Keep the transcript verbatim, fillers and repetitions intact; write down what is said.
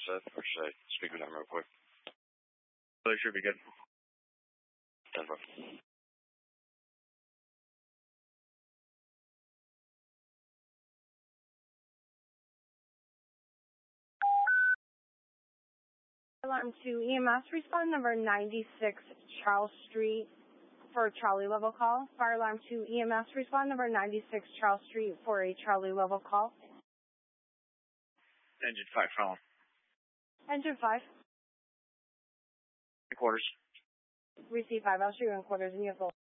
set, or should I speak with them real quick? They should be good. ten four. Alarm two E M S, respond number ninety-six Charles Street for a Charlie level call. Fire alarm two E M S, respond number ninety-six Charles Street for a Charlie level call. Engine five, follow. Engine five. Quarters. Receive five, I'll show you in quarters in your full.